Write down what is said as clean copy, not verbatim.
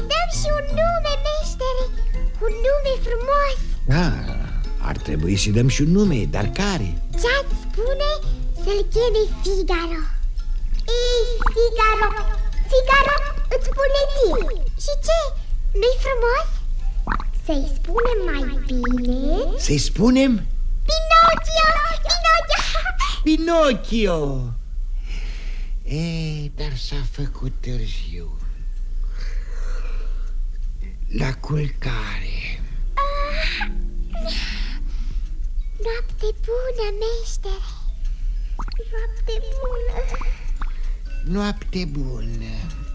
Să-i dăm și un nume, meștere. Un nume frumos. Ar trebui să-i dăm și un nume, dar care? Ce-ați spune să-l cheme Figaro? Ei, Figaro, Figaro, îți spune ție. Și ce? Nu-i frumos? Să-i spunem mai bine? Să-i spunem? Pinocchio, Pinocchio. Pinocchio. Dar s-a făcut târziu. La culcare. Noapte bună, meștere. Noapte bună. Noapte bună.